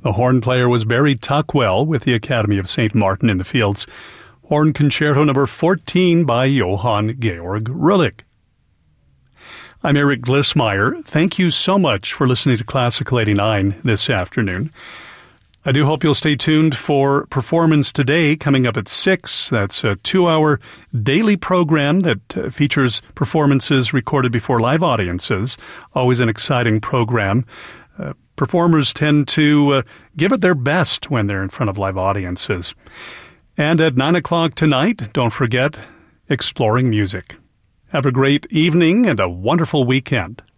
The horn player was Barry Tuckwell with the Academy of St. Martin in the Fields. Horn Concerto number 14 by Johann Georg Rullick. I'm Eric Glissmeyer. Thank you so much for listening to Classical 89 this afternoon. I do hope you'll stay tuned for Performance Today coming up at 6. That's a 2-hour daily program that features performances recorded before live audiences. Always an exciting program. Performers tend to give it their best when they're in front of live audiences. And at 9 o'clock tonight, don't forget Exploring Music. Have a great evening and a wonderful weekend.